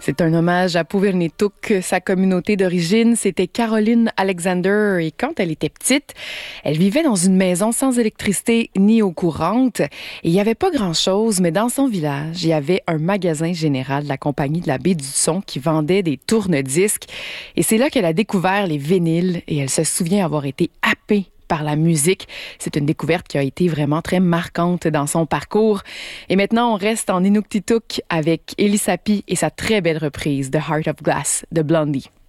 C'est un hommage à Puvirnituq, sa communauté d'origine. C'était Caroline Alexander et quand elle était petite, elle vivait dans une maison sans électricité ni eau courante. Et il n'y avait pas grand-chose, mais dans son village, il y avait un magasin général de la compagnie de la Baie du Son qui vendait des tourne-disques. Et c'est là qu'elle a découvert les vinyles et elle se souvient avoir été happée par la musique. C'est une découverte qui a été vraiment très marquante dans son parcours. Et maintenant, on reste en Inuktitut avec Elie Sapi et sa très belle reprise de Heart of Glass de Blondie.